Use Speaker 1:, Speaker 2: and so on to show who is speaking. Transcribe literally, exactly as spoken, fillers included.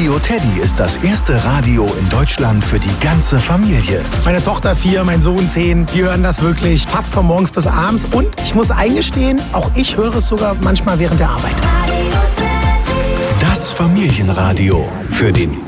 Speaker 1: Radio Teddy ist das erste Radio in Deutschland für die ganze Familie.
Speaker 2: Meine Tochter vier, mein Sohn zehn, die hören das wirklich fast von morgens bis abends. Und ich muss eingestehen, auch ich höre es sogar manchmal während der Arbeit.
Speaker 1: Das Familienradio für den